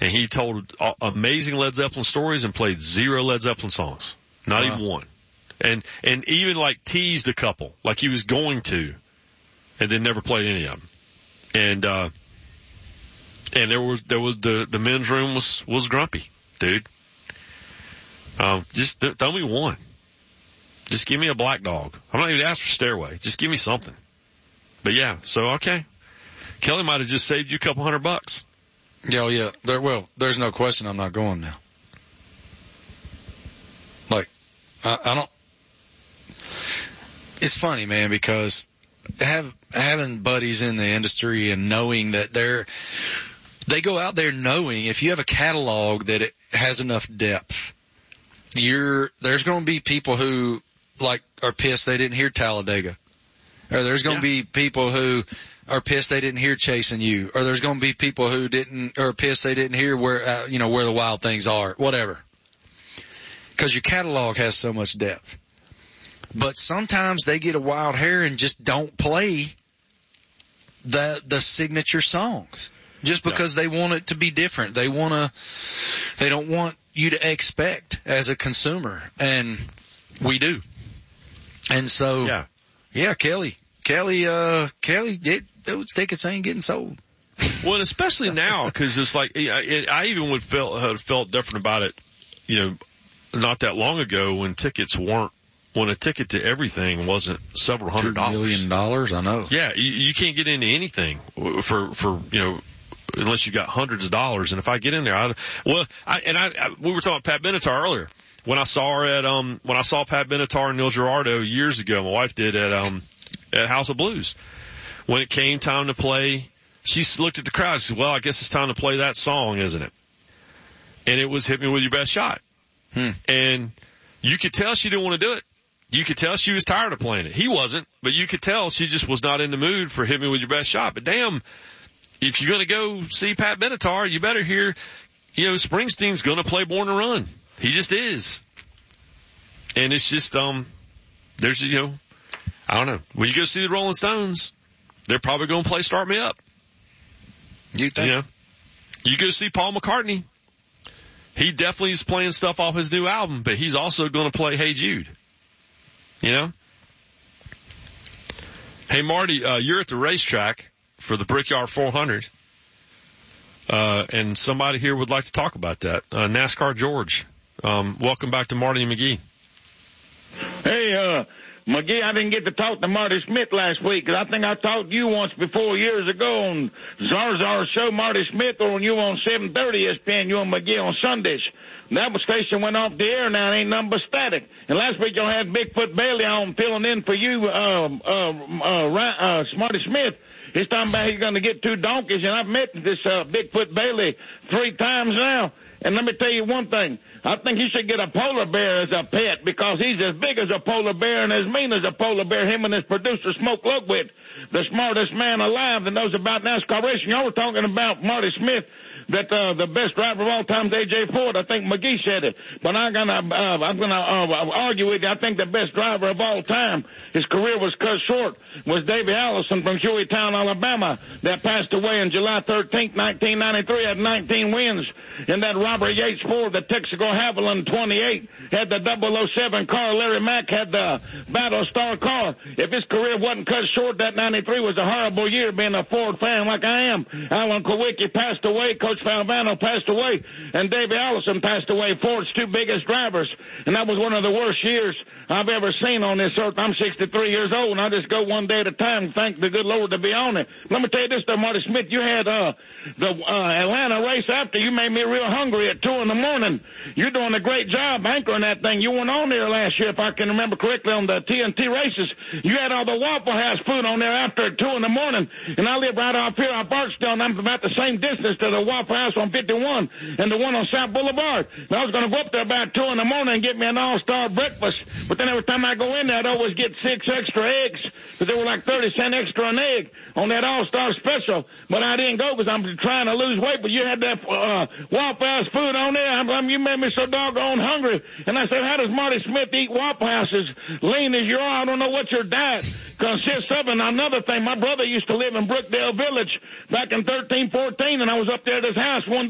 And he told amazing Led Zeppelin stories and played 0 Led Zeppelin songs. Not even one. And even like teased a couple, like he was going to, and then never played any of them. And there was the men's room was grumpy, dude. Just throw me one. Just give me a Black Dog. I'm not even asking for Stairway. Just give me something. But yeah, so okay. Kelly might have just saved you a couple $100. Yeah. There's no question I'm not going now. Like, I don't, it's funny, man, because having buddies in the industry and knowing that they go out there knowing if you have a catalog that it has enough depth, there's going to be people who like are pissed they didn't hear Talladega, or there's going to be people who are pissed they didn't hear Chasing You, or there's going to be people who are pissed they didn't hear where the Wild Things Are, whatever. Because your catalog has so much depth. But sometimes they get a wild hair and just don't play the signature songs just because they want it to be different. They don't want you to expect as a consumer, and we do. And so, Kelly, those tickets ain't getting sold. Well, and especially now, because it's like I even would have felt different about it, not that long ago when a ticket to everything wasn't several $100. $2 million, I know. Yeah, you can't get into anything for unless you got hundreds of dollars. And if I get in there, we were talking about Pat Benatar earlier. When I saw Pat Benatar and Neil Girardo years ago, my wife did at House of Blues. When it came time to play, she looked at the crowd and said, well, I guess it's time to play that song, isn't it? And it was Hit Me With Your Best Shot. And you could tell she didn't want to do it. You could tell she was tired of playing it. He wasn't, but you could tell she just was not in the mood for Hit Me With Your Best Shot. But damn, if you're going to go see Pat Benatar, you better hear, Springsteen's going to play Born to Run. He just is. And it's just, there's, I don't know. When you go see the Rolling Stones, they're probably going to play Start Me Up. You think? You go see Paul McCartney. He definitely is playing stuff off his new album, but he's also going to play Hey Jude. Hey, Marty, you're at the racetrack for the Brickyard 400. And somebody here would like to talk about that. NASCAR George. Welcome back to Marty and McGee. Hey, McGee, I didn't get to talk to Marty Smith last week because I think I talked to you once before years ago on Zarzar's show, Marty Smith, or when you were on 730 ESPN, you and McGee on Sundays. That station went off the air now. It ain't nothing but static. And last week y'all had Bigfoot Bailey on filling in for you, Marty Smith. He's talking about he's going to get 2 donkeys, and I've met this Bigfoot Bailey 3 times now. And let me tell you one thing. I think he should get a polar bear as a pet because he's as big as a polar bear and as mean as a polar bear. Him and his producer, Smoke Lugwit, the smartest man alive that knows about NASCAR racing. Y'all were talking about Marty Smith, that the best driver of all time is A.J. Ford. I think McGee said it. But I'm gonna argue with you. I think the best driver of all time, his career was cut short, was Davey Allison from Hueytown, Alabama, that passed away on July 13th, 1993, had 19 wins. And that Robert Yates Ford, the Texaco Haviland 28, had the 007 car. Larry Mack had the Battlestar car. If his career wasn't cut short, that 93 was a horrible year being a Ford fan like I am. Alan Kowicki passed away. Coach Falvano passed away. And Davey Allison passed away. Ford's 2 biggest drivers. And that was one of the worst years I've ever seen on this earth. I'm 63 years old, and I just go one day at a time and thank the good Lord to be on it. Let me tell you this, though, Marty Smith. You had the Atlanta race after. You made me real hungry at 2 in the morning. You're doing a great job anchoring that thing. You went on there last year, if I can remember correctly, on the TNT races. You had all the Waffle House food on there after 2 in the morning. And I live right off here on Barksdale, and I'm about the same distance to the Waffle House on 51 and the one on South Boulevard. And I was going to go up there about 2 in the morning and get me an all-star breakfast. But then every time I go in there, I'd always get 6 extra eggs because they were like 30 cents extra an egg on that all-star special. But I didn't go because I'm trying to lose weight. But you had that Waffle House food on there. You made me so doggone hungry. And I said, how does Marty Smith eat Waffle House as lean as you are? I don't know what your diet consists of. And another thing, my brother used to live in Brookdale Village back in 1314, and I was up there at his house one